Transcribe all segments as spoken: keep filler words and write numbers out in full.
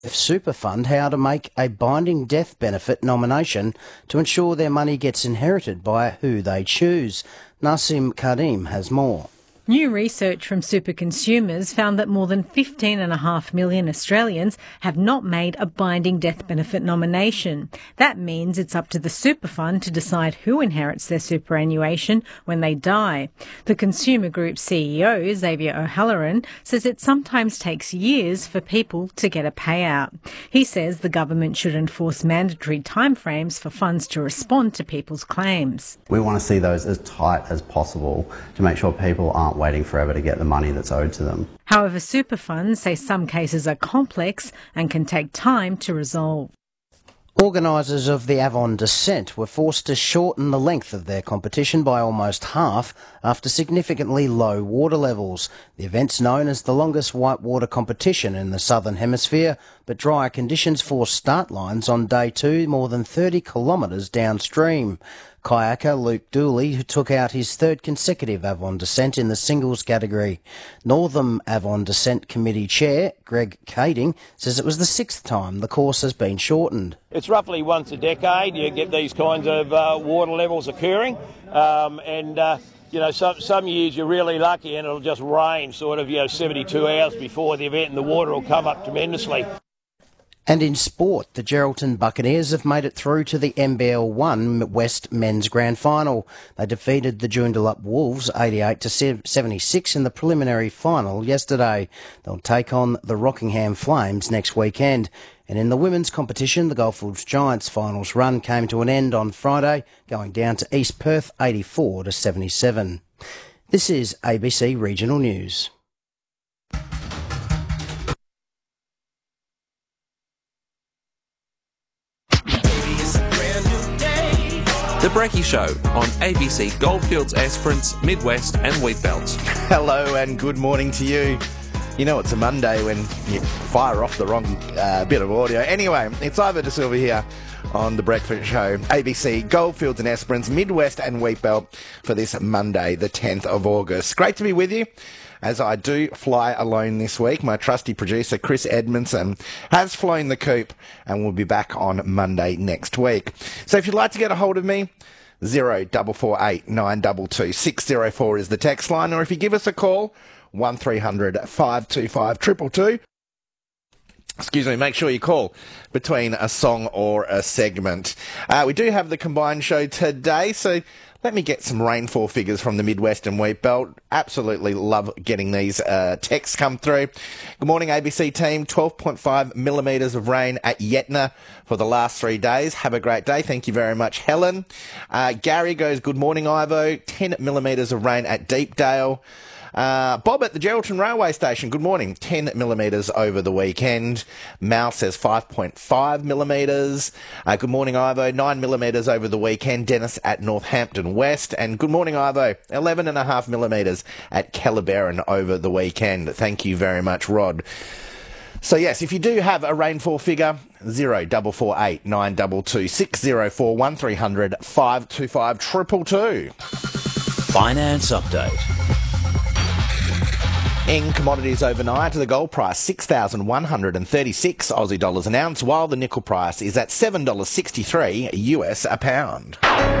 Super Fund how to make a binding death benefit nomination to ensure their money gets inherited by who they choose. Nassim Karim has more. New research from Super Consumers found that more than fifteen point five million Australians have not made a binding death benefit nomination. That means it's up to the super fund to decide who inherits their superannuation when they die. The Consumer Group C E O, Xavier O'Halloran, says it sometimes takes years for people to get a payout. He says the government should enforce mandatory timeframes for funds to respond to people's claims. We want to see those as tight as possible to make sure people aren't waiting forever to get the money that's owed to them. However, super funds say some cases are complex and can take time to resolve. Organisers of the Avon Descent were forced to shorten the length of their competition by almost half after significantly low water levels. The event's known as the longest whitewater competition in the Southern Hemisphere, but drier conditions forced start lines on day two more than thirty kilometres downstream. Kayaker Luke Dooley, who took out his third consecutive Avon Descent in the singles category. Northern Avon Descent Committee Chair Greg Kading says it was the sixth time the course has been shortened. It's roughly once a decade you get these kinds of uh, water levels occurring, um, and uh, you know some some years you're really lucky and it'll just rain sort of you know seventy-two hours before the event and the water will come up tremendously. And in sport, the Geraldton Buccaneers have made it through to the M B L one West Men's Grand Final. They defeated the Joondalup Wolves eighty-eight to seventy-six in the preliminary final yesterday. They'll take on the Rockingham Flames next weekend. And in the women's competition, the Goldfields Giants finals run came to an end on Friday, going down to East Perth eighty-four to seventy-seven. This is A B C Regional News. The Brecky Show on A B C Goldfields, Esperance, Midwest and Wheatbelt. Hello and good morning to you. You know it's a Monday when you fire off the wrong uh, bit of audio. Anyway, it's Ivor De Silva here on The Breakfast Show, A B C Goldfields and Esperance, Midwest and Wheatbelt for this Monday, the tenth of August. Great to be with you. As I do fly alone this week, my trusty producer Chris Edmondson has flown the coop and will be back on Monday next week. So if you'd like to get a hold of me, zero four four eight nine two two six zero four is the text line, or if you give us a call, one three hundred five two five two two two. Excuse me, make sure you call between a song or a segment. Uh, we do have the combined show today, so let me get some rainfall figures from the Midwest and Wheatbelt. Absolutely love getting these uh, texts come through. Good morning, A B C team. twelve point five millimetres of rain at Yetna for the last three days. Have a great day. Thank you very much, Helen. Uh, Gary goes, good morning, Ivo. ten millimetres of rain at Deepdale. Uh, Bob at the Geraldton Railway Station, good morning. ten millimetres over the weekend. Mal says five point five millimetres. Uh, good morning, Ivo. nine millimetres over the weekend. Dennis at Northampton West. And good morning, Ivo. eleven point five millimetres at Kellerberrin over the weekend. Thank you very much, Rod. So yes, if you do have a rainfall figure, zero four four eight nine two two six zero four, one three hundred five two five two two two. Finance update. In commodities overnight, the gold price six thousand one hundred thirty-six Aussie dollars an ounce, while the nickel price is at seven dollars sixty-three U S a pound.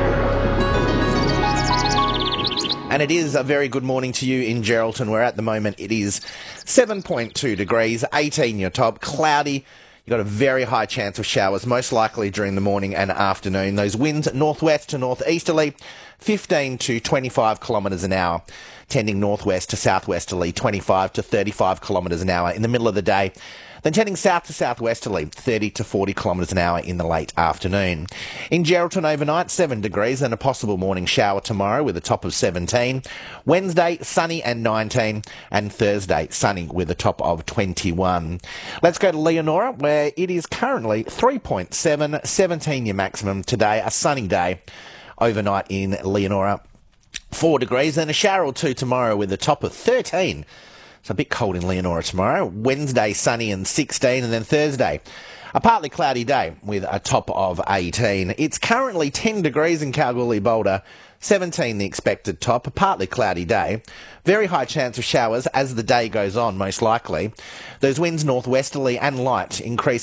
And it is a very good morning to you in Geraldton, where at the moment it is seven point two degrees, eighteen your top, cloudy. You've got a very high chance of showers, most likely during the morning and afternoon. Those winds northwest to northeasterly, fifteen to twenty-five kilometres an hour. Tending northwest to southwesterly, twenty-five to thirty-five kilometres an hour in the middle of the day. Then tending south to southwesterly, thirty to forty kilometres an hour in the late afternoon. In Geraldton overnight, seven degrees and a possible morning shower tomorrow with a top of seventeen. Wednesday, sunny and nineteen. And Thursday, sunny with a top of twenty-one. Let's go to Leonora, where it is currently three point seven, seventeen your maximum today. A sunny day overnight in Leonora. Four degrees and a shower or two tomorrow with a top of thirteen. It's a bit cold in Leonora tomorrow. Wednesday, sunny and sixteen, and then Thursday, a partly cloudy day with a top of eighteen. It's currently ten degrees in Kalgoorlie Boulder, seventeen the expected top, a partly cloudy day. Very high chance of showers as the day goes on, most likely. Those winds northwesterly and light increase